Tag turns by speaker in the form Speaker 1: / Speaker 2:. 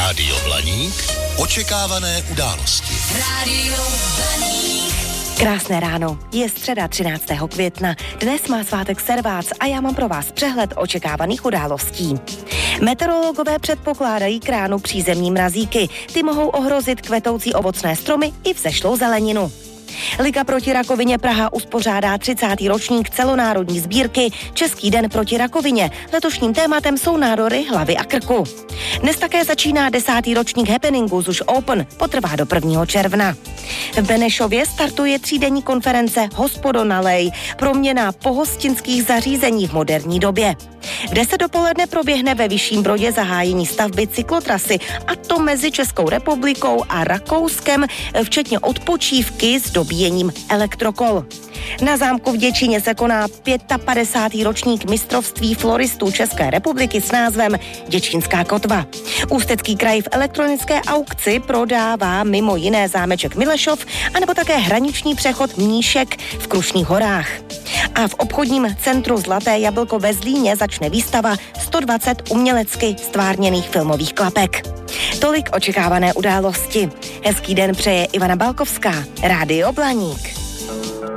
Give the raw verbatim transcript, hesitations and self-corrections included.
Speaker 1: Rádio Blaník. Očekávané události.
Speaker 2: Rádio Blaník.
Speaker 3: Krásné ráno, je středa třináctého května, dnes má svátek Servác a já mám pro vás přehled očekávaných událostí. Meteorologové předpokládají k ránu přízemní mrazíky, ty mohou ohrozit kvetoucí ovocné stromy i vzešlou zeleninu. Liga proti rakovině Praha uspořádá třicátý ročník celonárodní sbírky Český den proti rakovině. Letošním tématem jsou nádory hlavy a krku. Dnes také začíná desátý ročník happeningu Zuš Open, potrvá do prvního června. V Benešově startuje třídenní konference Hospodo nalej, proměna pohostinských zařízení v moderní době. V deset dopoledne proběhne ve Vyšším Brodě zahájení stavby cyklotrasy, a to mezi Českou republikou a Rakouskem, včetně odpočívky s dobíjením elektrokol. Na zámku v Děčíně se koná padesátý pátý ročník mistrovství floristů České republiky s názvem Děčínská kotva. Ústecký kraj v elektronické aukci prodává mimo jiné zámeček Milešov anebo také hraniční přechod Mníšek v Krušných horách. A v obchodním centru Zlaté jablko ve Zlíně začne výstava sto dvacet umělecky stvárněných filmových klapek. Tolik očekávané události. Hezký den přeje Ivana Balkovská, Rádio Blaník.